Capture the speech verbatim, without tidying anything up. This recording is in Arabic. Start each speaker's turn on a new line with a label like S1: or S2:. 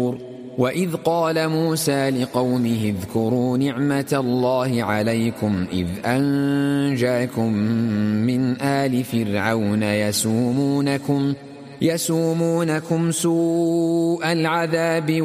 S1: وإذ قال موسى لقومه اذكروا نعمة الله عليكم إذ أنجاكم من آل فرعون يسومونكم, يسومونكم سوء العذاب